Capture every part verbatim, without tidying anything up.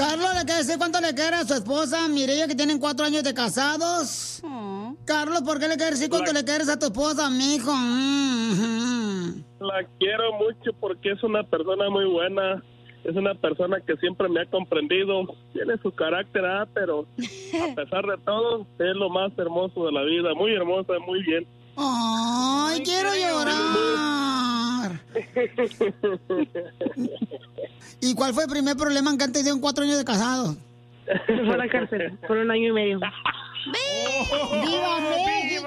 Carlos le quiere decir cuánto le quiere a su esposa Mireya, que tienen cuatro años de casados. Oh. Carlos, ¿por qué le quieres decir cuánto la... le quieres a tu esposa, mijo? Mm-hmm. La quiero mucho porque es una persona muy buena. Es una persona que siempre me ha comprendido. Tiene su carácter, ¿eh? Pero a pesar de todo, es lo más hermoso de la vida. Muy hermosa, muy bien. ¡Ay, Ay quiero llorar! ¿Y cuál fue el primer problema que han tenido en cuatro años de casados? Se fue a la cárcel por un año y medio. ¡Viva, ¡Viva México!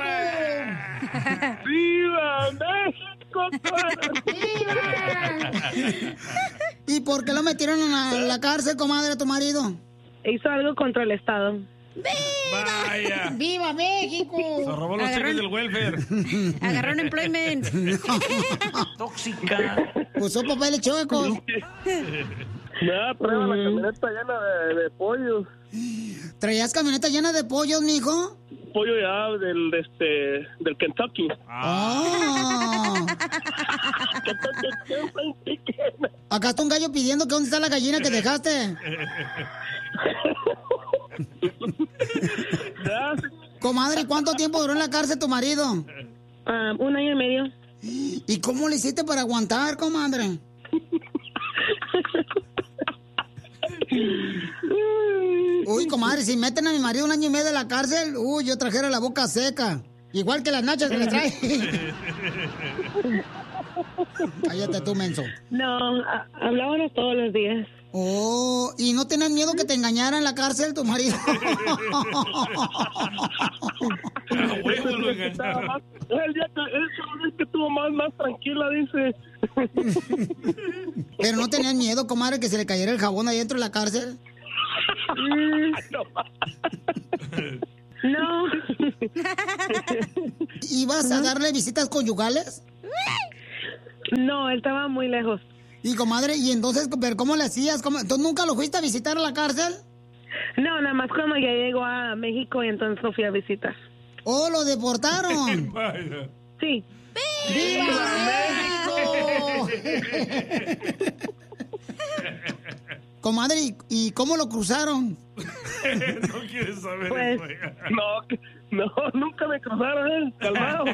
¡Viva México! ¡Viva! ¿Y por qué lo metieron en la, en la cárcel, comadre, a tu marido? Hizo algo contra el Estado. ¡Viva! Vaya. ¡Viva México! Se robó los cheques del welfare. Agarró un employment. Tóxica. Usó papeles chuecos. Nada, traía la camioneta llena de, de pollos. ¿Traías camioneta llena de pollos, mijo? Pollo ya del, de este, del Kentucky. Ah. Acá está un gallo pidiendo que dónde está la gallina que dejaste. Comadre, ¿cuánto tiempo duró en la cárcel tu marido? Uh, un año y medio. ¿Y cómo le hiciste para aguantar, comadre? Uy, comadre, si meten a mi marido un año y medio en la cárcel, uy, yo trajera la boca seca. Igual que las nachas que le trae. Cállate tú, menso. No, a- hablábamos todos los días. Oh, ¿y no tenías miedo que te engañara en la cárcel tu marido? A huevo lo engañaron. El día que, el día que estuvo más, más tranquila, dice. Pero no tenías miedo, comadre, que se le cayera el jabón ahí dentro de la cárcel. No. ¿Ibas a darle visitas conyugales? No, él estaba muy lejos. Y comadre, ¿y entonces pero cómo le hacías? ¿Cómo? ¿Tú nunca lo fuiste a visitar a la cárcel? No, nada más cuando ya llegó a México y entonces lo fui a visitar. ¡Oh, lo deportaron! Sí. ¡Viva México! Comadre, ¿y, ¿y cómo lo cruzaron? No quieres saber Pues, eso. No, no, nunca me cruzaron, ¿eh? Calmado.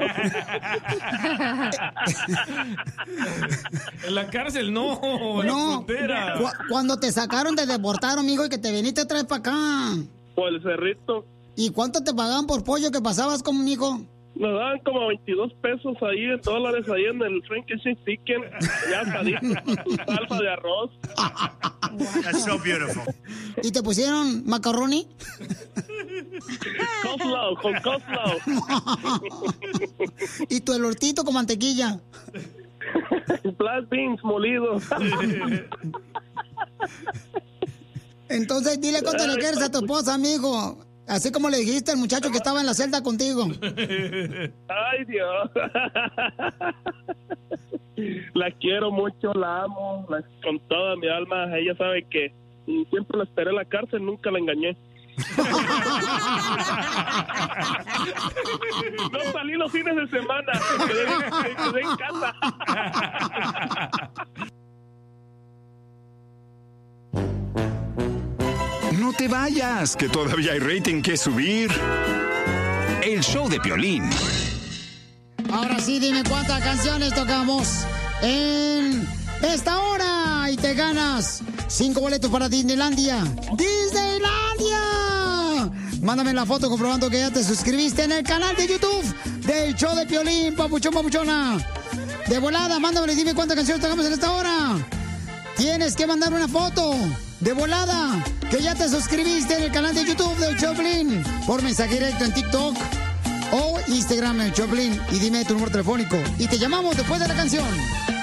En la cárcel no, en la No, frontera. cu- cuando te sacaron te deportaron, mijo, y que te viniste otra vez para acá. Por el cerrito. ¿Y cuánto te pagaban por pollo que pasabas conmigo? Nos daban como veintidós pesos ahí, en dólares ahí en el Frankenstein Chicken. Ya asadito, salsa de arroz. That's so beautiful. ¿Y te pusieron macaroni? Coleslaw, con coleslaw. ¿Y tu elortito con mantequilla? Black beans molidos. Entonces dile cuánto le quieres a tu esposa, amigo. Así como le dijiste al muchacho que estaba en la celda contigo. Ay, Dios. La quiero mucho, la amo, la- con toda mi alma. Ella sabe que siempre la esperé en la cárcel, nunca la engañé. No salí los fines de semana, me quedé, me quedé en casa. No te vayas, que todavía hay rating que subir. El show de Piolín. Ahora sí, dime cuántas canciones tocamos en esta hora y te ganas cinco boletos para Disneylandia. ¡Disneylandia! Mándame la foto comprobando que ya te suscribiste en el canal de YouTube del show de Piolín, papuchón, papuchona. De volada, mándame y dime cuántas canciones tocamos en esta hora. Tienes que mandar una foto de volada que ya te suscribiste en el canal de YouTube del Choplin por mensaje directo en TikTok o Instagram en Choplin y dime tu número telefónico y te llamamos después de la canción.